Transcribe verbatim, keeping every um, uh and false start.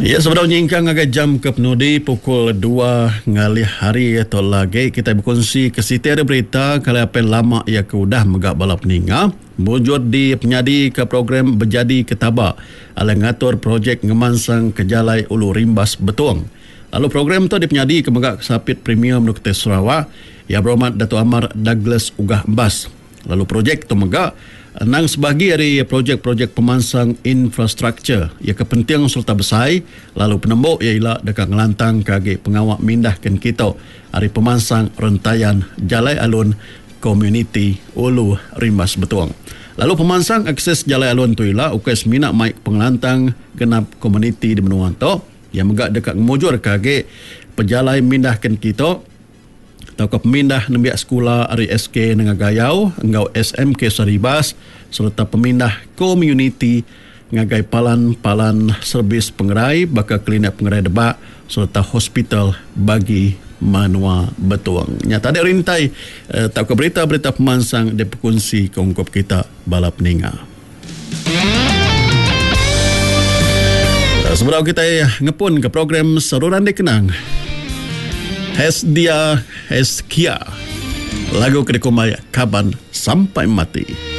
Ya, sebenarnya ingkang agak jam ke penudi pukul dua ngalih hari atau lagi kita berkongsi kesitian berita kalau apa lama ia keudah megak balap ninga wujud di penyadi ke program berjadi ketaba ala ngatur projek ngemansang kejalai ulu rimbas betuang. Lalu program tu dipenyadi ke megak sapit premium Nukte Sarawak ia berhormat Dato' Amar Douglas Ugah Mbas. Lalu projek tu megak nang sebagi dari projek-projek pemansang infrastruktur ia kepenting serta besar lalu penembuk ialah dekat ngelantang kage pengawak mindahkan kita hari pemansang rentayan Jalai Alun Community Ulu Rimbas Betuang. Lalu pemansang akses Jalai Alun tu ialah ukes minat maik pengelantang genap komuniti di Benua tu yang megak dekat ngemujur kage pejalai mindahkan kita atau pemindah nembiak sekolah R S K dengan Gayau, engau S M K Saribas serta pemindah komuniti ngagai palan-palan servis pengerai bakal klinik pengerai debak serta hospital bagi manua betuang. Nyata ada rintai eh, tak ke berita-berita pemansang di perkongsi keungkap kita balap ninga. Sebelum kita ngepun ke program Saluran Dikenang Hes dia, hes kia. Lagu kedekumai kaban sampai mati.